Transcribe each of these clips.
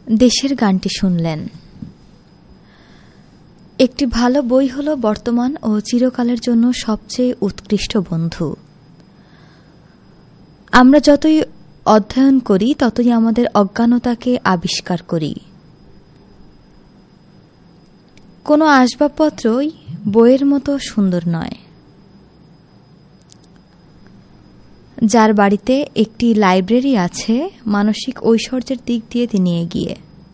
দেশের গানটি শুনলেন। একটি ভালো বই হল বর্তমান ও চিরকালের জন্য সবচেয়ে উৎকৃষ্ট বন্ধু। আমরা যতই অধ্যয়ন করি ততই আমাদের অজ্ঞানতাকে আবিষ্কার করি। কোনো আসবাবপত্রই বইয়ের মতো সুন্দর নয়। যার বাড়িতে একটি লাইব্রেরি আছে, মানসিক ঐশ্বর্যের দিক দিয়ে তিনি এগিয়ে।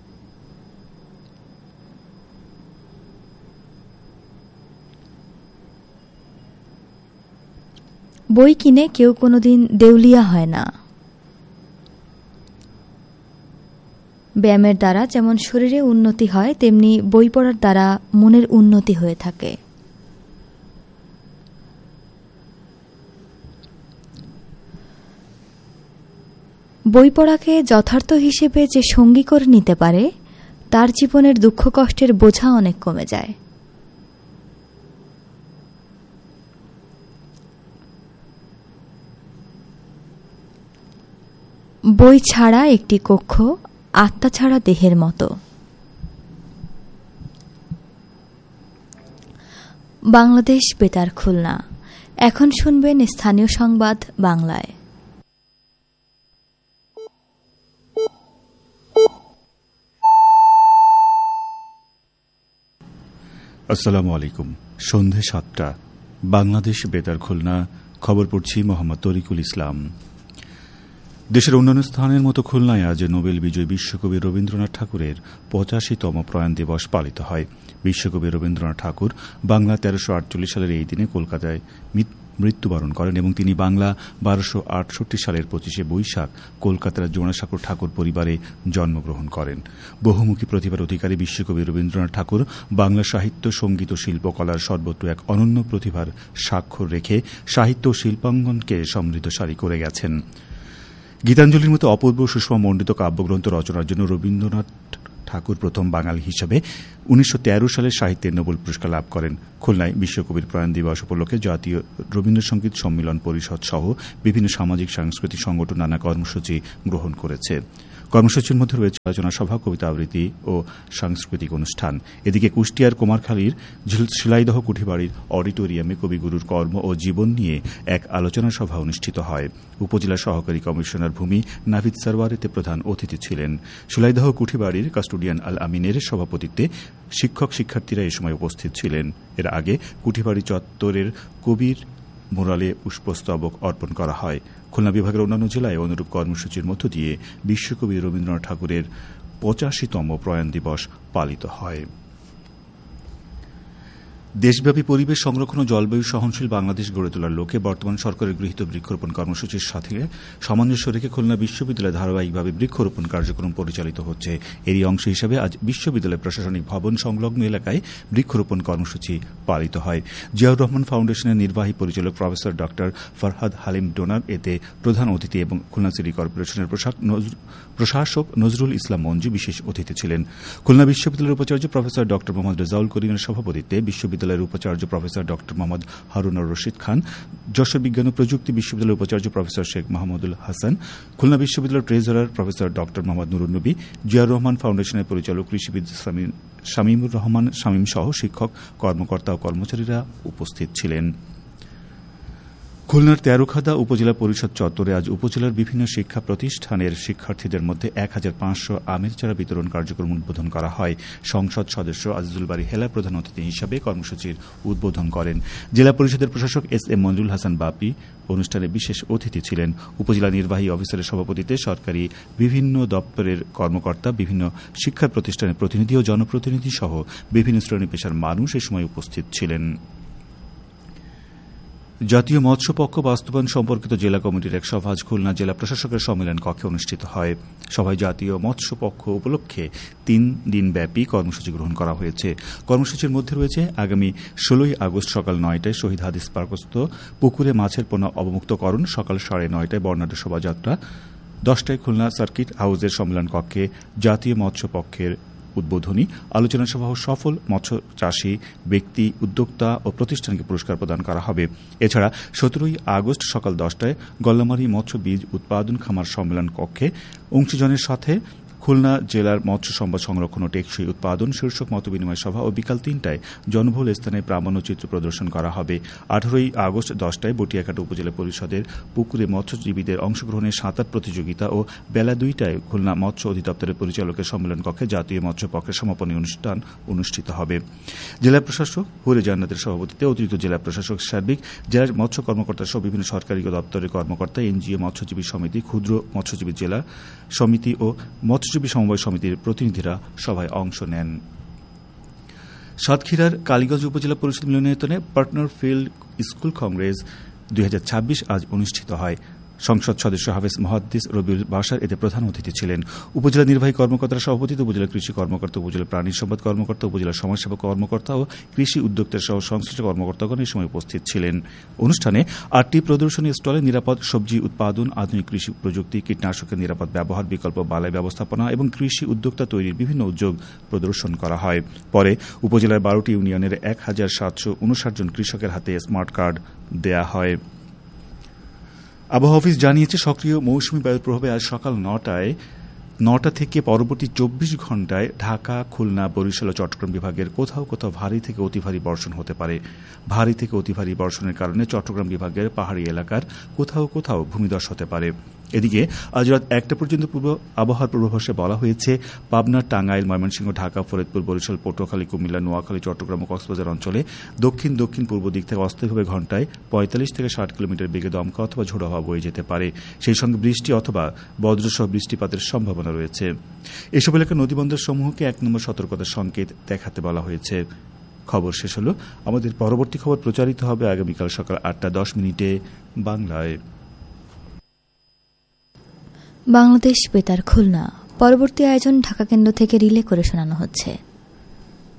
বই কিনে কেউ কোনোদিন দেউলিয়া হয় না। ব্যায়ামের দ্বারা যেমন শরীরে উন্নতি হয়, তেমনি বই পড়ার দ্বারা মনের উন্নতি হয়ে থাকে। বই পড়াকে যথার্থ হিসেবে যে সঙ্গী করে নিতে পারে, তার জীবনের দুঃখ কষ্টের বোঝা অনেক কমে যায়। বই ছাড়া একটি কক্ষ আত্মা ছাড়া দেহের মতো। বাংলাদেশ বেতার খুলনা। এখন শুনবেন স্থানীয় সংবাদ বাংলায়। আসসালামু আলাইকুম। সন্ধে 7টা, বাংলাদেশ বেতার খুলনা। খবর পড়ছি মোহাম্মদ তরিকুল ইসলাম। দেশের অন্যান্য স্থানের মতো খুলনায় আজ নোবেল বিজয়ী বিশ্বকবি রবীন্দ্রনাথ ঠাকুরের 85তম প্রয়াণ দিবস পালিত হয়। বিশ্বকবি রবীন্দ্রনাথ ঠাকুর বাংলা 1348 সালের এই দিনে কলকাতায় মৃত্যুবরণ করেন এবং তিনি বাংলা 1268 সালের 25শে বৈশাখ কলকাতার জোড়াসাঁকোর ঠাকুর পরিবারে জন্মগ্রহণ করেন। বহুমুখী প্রতিভার অধিকারী বিশ্বকবি রবীন্দ্রনাথ ঠাকুর বাংলা সাহিত্য, সঙ্গীত ও শিল্পকলার সর্বত্র এক অনন্য প্রতিভার স্বাক্ষর রেখে সাহিত্য ও শিল্পাঙ্গনকে সমৃদ্ধশালী করে গেছেন। গীতাঞ্জলির মতো অপূর্ব সুষমামণ্ডিত কাব্যগ্রন্থ রচনার জন্য রবীন্দ্রনাথ ঠাকুর প্রথম বাঙালি হিসেবে 1913 সালে সাহিত্যের নোবেল পুরস্কার লাভ করেন। খুলনায় বিশ্বকবির প্রয়াণ দিবস উপলক্ষে জাতীয় রবীন্দ্রসঙ্গীত সম্মিলন পরিষদ সহ বিভিন্ন সামাজিক সাংস্কৃতিক সংগঠন নানা কর্মসূচি গ্রহণ করেছে। কর্মসূচির মধ্যে রয়েছে আলোচনা সভা, কবিতা আবৃত্তি ও সাংস্কৃতিক অনুষ্ঠান। এদিকে কুষ্টিয়ার কুমারখালীর শিলাইদহ কুঠিবাড়ির অডিটোরিয়ামে কবিগুরুর কর্ম ও জীবন নিয়ে এক আলোচনা সভা অনুষ্ঠিত হয়। উপজেলা সহকারী কমিশনার ভূমি নাভিদ সরওয়ার এতে প্রধান অতিথি ছিলেন। শিলাইদহ কুঠিবাড়ির কাস্টোডিয়ান আল আমিনের সভাপতিত্বে শিক্ষক শিক্ষার্থীরা এ সময় উপস্থিত ছিলেন। এর আগে কুঠিবাড়ি চত্বরের কবির মোরালে পুষ্পস্তবক অর্পণ করা হয়। খুলনা বিভাগের অন্যান্য জেলায় অনুরূপ কর্মসূচির মধ্য দিয়ে বিশ্বকবি রবীন্দ্রনাথ ঠাকুরের 85তম প্রয়াণ দিবস পালিত হয়। দেশব্যাপী পরিবেশ সংরক্ষণ ও জলবায়ু সহনশীল বাংলাদেশ গড়ে তোলার লক্ষ্যে বর্তমান সরকারের গৃহীত বৃক্ষরোপণ কর্মসূচির সাথে সামঞ্জস্য রেখে খুলনা বিশ্ববিদ্যালয়ে ধারাবাহিকভাবে বৃক্ষরোপণ কার্যক্রম পরিচালিত হচ্ছে। এরই অংশ হিসেবে আজ বিশ্ববিদ্যালয় প্রশাসনিক ভবন সংলগ্ন এলাকায় বৃক্ষরোপণ কর্মসূচি পালিত হয়। জিয়াউর রহমান ফাউন্ডেশনের নির্বাহী পরিচালক প্রফেসর ড ফরহাদ হালিম ডোনার এতে প্রধান অতিথি এবং খুলনা সিটি কর্পোরেশনের প্রশাসক নজরুল ইসলাম মঞ্জু বিশেষ অতিথি ছিলেন। খুলনা বিশ্ববিদ্যালয়ের উপাচার্য প্রফেসর ড মোহাম্মদ রেজাউল করিমের সভাপতিত্বে বিশ্ববিদ্যালয়ের উপাচার্য প্রফেসর ড মোহাম্মদ হারুনুর রশিদ খান, যশোর বিজ্ঞান ও প্রযুক্তি বিশ্ববিদ্যালয়ের উপাচার্য প্রফেসর শেখ মাহমুদুল হাসান, খুলনা বিশ্ববিদ্যালয়ের ট্রেজারার প্রফেসর ড মোহাম্মদ নুরুন নবী, জিয়াউর রহমান ফাউন্ডেশনের পরিচালক কৃষিবিদ শামীমুর রহমান শামীম সহ শিক্ষক, কর্মকর্তা ও কর্মচারীরা উপস্থিত ছিলেন। খুলনার তেরোখাদা উপজেলা পরিষদ চত্বরে আজ উপজেলার বিভিন্ন শিক্ষা প্রতিষ্ঠানের শিক্ষার্থীদের মধ্যে 1500 আমের চারা বিতরণ কার্যক্রম উদ্বোধন করা হয়। সংসদ সদস্য আজিজুল বারী হেলা প্রধান অতিথি হিসাবে কর্মসূচির উদ্বোধন করেন। জেলা পরিষদের প্রশাসক এস এম মঞ্জুল হাসান বাপি অনুষ্ঠানে বিশেষ অতিথি ছিলেন। উপজেলা নির্বাহী অফিসারের সভাপতিত্বে সরকারি বিভিন্ন দপ্তরের কর্মকর্তা, বিভিন্ন শিক্ষা প্রতিষ্ঠানের প্রতিনিধি ও জনপ্রতিনিধি সহ বিভিন্ন শ্রেণী পেশার মানুষ এ সময় উপস্থিত ছিলেন। জাতীয় মৎস্য পক্ষ বাস্তবায়ন সম্পর্কিত জেলা কমিটির এক সভা আজ খুলনা জেলা প্রশাসকের সম্মেলন কক্ষে অনুষ্ঠিত হয়। সভায় জাতীয় মৎস্য পক্ষ উপলক্ষে 3 দিনব্যাপী কর্মসূচি গ্রহণ করা হয়েছে। কর্মসূচির মধ্যে রয়েছে আগামী 16ই আগস্ট সকাল 9টায় শহীদ হাদিস পার্কস্থ পুকুরে মাছের পোনা অবমুক্তকরণ, সকাল 9:30টায় বর্ণাঢ্য শোভাযাত্রা, 10টায় খুলনা সার্কিট হাউসের সম্মেলন কক্ষে জাতীয় মৎস্য পক্ষের উদ্বোধনী আলোচনা সভা ও সফল মৎস্য চাষী ব্যক্তি, উদ্যোক্তা ও প্রতিষ্ঠানকে পুরস্কার প্রদান করা হবে। এছাড়া 17ই আগস্ট সকাল 10টায় গল্লামারী মৎস্য বীজ উৎপাদন খামার সম্মেলন কক্ষে অংশীজনের সাথে খুলনা জেলার মৎস্য সম্পদ সংরক্ষণ ও টেকসই উৎপাদন শীর্ষক মতবিনিময় সভা ও বিকাল ৩টায় জনবহুল স্থানে প্রামাণ্যচিত্র প্রদর্শন করা হবে। 18 আগস্ট 10টায় বটিয়াঘাট উপজেলা পরিষদের পুকুরে মৎস্যজীবীদের অংশগ্রহণের সাঁতার প্রতিযোগিতা ও বেলা 2টায় খুলনা মৎস্য অধিদপ্তরের পরিচালকের সম্মেলন কক্ষে জাতীয় মৎস্য পক্ষের সমাপনী অনুষ্ঠান অনুষ্ঠিত হবে। জেলা প্রশাসক হুরে জান্নাতের সভাপতিত্বে অতিরিক্ত জেলা প্রশাসক সার্বিক জেলার মৎস্য কর্মকর্তা সহ বিভিন্ন সরকারি দপ্তরের কর্মকর্তা, এনজিও, মৎস্যজীবী সমিতি, ক্ষুদ্র মৎস্যজীবী জেলা সমিতি ও মৎস্যজীবী সমবায় সমিতির প্রতিনিধিরা সভায় অংশ নেন। সাতক্ষীরার কালীগঞ্জ উপজেলা পরিষদ মিলনায়তনে পার্টনার ফিল্ড স্কুল কংগ্রেস 2026 আজ অনুষ্ঠিত হয়। সংসদ সদস্য হাফেজ মুহাদ্দিস রবিউল বাশার এতে প্রধান অতিথি ছিলেন। উপজেলা নির্বাহী কর্মকর্তার সভাপতিত্বে উপজেলা কৃষি কর্মকর্তা, উপজেলা প্রাণী সম্পদ কর্মকর্তা, উপজেলা সমাজসেবা কর্মকর্তা ও কৃষি উদ্যোক্তা সহ সংশ্লিষ্ট কর্মকর্তাগণ এই সময় উপস্থিত ছিলেন। অনুষ্ঠানে 8টি প্রদর্শনী স্টলে নিরাপদ সবজি উৎপাদন, আধুনিক কৃষি প্রযুক্তি, কীটনাশকের নিরাপদ ব্যবহার, বিকল্প বালাই ব্যবস্থাপনা এবং কৃষি উদ্যোক্তা তৈরির বিভিন্ন উদ্যোগ প্রদর্শন করা হয়। পরে উপজেলার 12টি ইউনিয়নের 1759 জন কৃষকের হাতে স্মার্ট কার্ড দেয়া হয়। আবহাওয়া অফিস জানিয়েছে, সক্রিয় মৌসুমী বায়ুর প্রভাবে আজ সকাল 9টা থেকে পরবর্তী 24 ঘণ্টায় ঢাকা, খুলনা, বরিশাল ও চট্টগ্রাম বিভাগের কোথাও কোথাও ভারী থেকে অতি ভারী বর্ষণ হতে পারে। ভারী থেকে অতি ভারী বর্ষণের কারণে চট্টগ্রাম বিভাগের পাহাড়ি এলাকার কোথাও কোথাও ভূমিধস হতে পারে। এদিকে আজ রাত 1টা পর্যন্ত আবহাওয়ার পূর্বাভাসে বলা হয়েছে, পাবনা, টাঙ্গাইল, ময়মনসিংহ, ঢাকা, ফরিদপুর, বরিশাল, পটুয়াখালী, কুমিল্লা, নোয়াখালী, চট্টগ্রাম ও কক্সবাজার অঞ্চলে দক্ষিণ দক্ষিণ পূর্ব দিক থেকে অস্থায়ীভাবে ঘণ্টায় 45 থেকে 60 কিলোমিটার বেগে দমকা অথবা ঝোড়ো হাওয়া বয়ে যেতে পারে। সেই সঙ্গে বৃষ্টি অথবা বজ্রসহ বৃষ্টিপাতের সম্ভাবনা রয়েছে। এসব এলাকার নদীবন্দর সমূহকে 1 নম্বর সতর্কতার সংকেত দেখাতে বলা হয়েছে। খবর শেষ হল। আমাদের পরবর্তী খবর প্রচারিত হবে আগামীকাল সকাল 8টা 10 বাংলায়। বাংলাদেশ বেতার খুলনা। পরবর্তী আয়োজন ঢাকা কেন্দ্র থেকে রিলে করে শোনানো হচ্ছে।